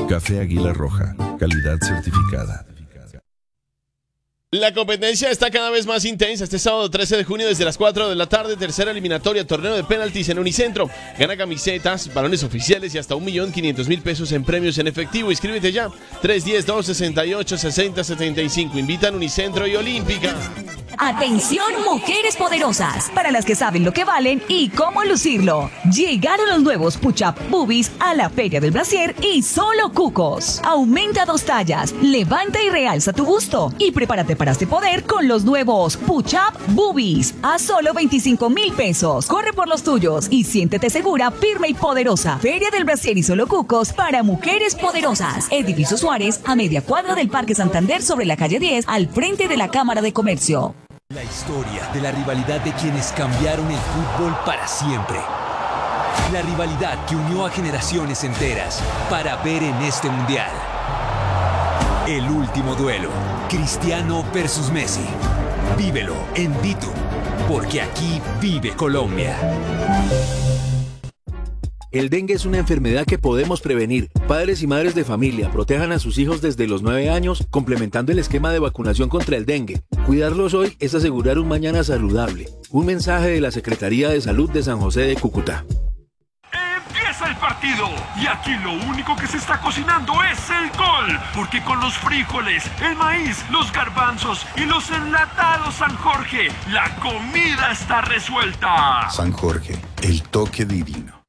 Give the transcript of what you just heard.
Café Águila Roja, calidad certificada. La competencia está cada vez más intensa. Este sábado 13 de junio desde las 4 de la tarde, tercera eliminatoria, torneo de penaltis en Unicentro. Gana camisetas, balones oficiales y hasta 1.500.000 pesos en premios en efectivo. Inscríbete ya, 310-268-6075. Invitan Unicentro y Olímpica. Atención, mujeres poderosas, para las que saben lo que valen y cómo lucirlo. Llegaron los nuevos Push-Up Boobies a la Feria del Brasier y solo cucos. Aumenta 2 tallas, levanta y realza tu busto y prepárate para este poder con los nuevos Push-Up Boobies a solo 25.000 pesos. Corre por los tuyos y siéntete segura, firme y poderosa. Feria del Brasier y solo cucos para mujeres poderosas. Edificio Suárez, a media cuadra del Parque Santander, sobre la calle 10, al frente de la Cámara de Comercio. La historia de la rivalidad de quienes cambiaron el fútbol para siempre. La rivalidad que unió a generaciones enteras para ver en este mundial. El último duelo, Cristiano versus Messi. Vívelo en Bitum, porque aquí vive Colombia. El dengue es una enfermedad que podemos prevenir. Padres y madres de familia, protejan a sus hijos desde los 9 años, complementando el esquema de vacunación contra el dengue. Cuidarlos hoy es asegurar un mañana saludable. Un mensaje de la Secretaría de Salud de San José de Cúcuta. Empieza el partido y aquí lo único que se está cocinando es el gol, porque con los frijoles, el maíz, los garbanzos y los enlatados San Jorge, la comida está resuelta. San Jorge, el toque divino.